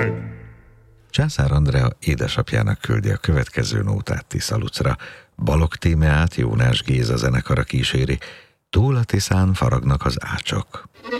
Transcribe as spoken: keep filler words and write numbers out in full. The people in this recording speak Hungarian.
Császár Andrea édesapjának küldi a következő nótát Tiszalucra. Balogh Tímeát Jónás Géza zenekara kíséri, túl a Tiszán faragnak az ácsok.